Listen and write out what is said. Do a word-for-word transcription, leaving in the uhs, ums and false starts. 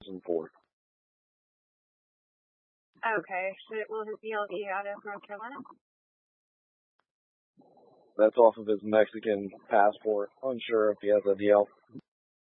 thousand four. Okay. Will his D L be out of North Carolina? That's off of his Mexican passport. Unsure if he has a D L.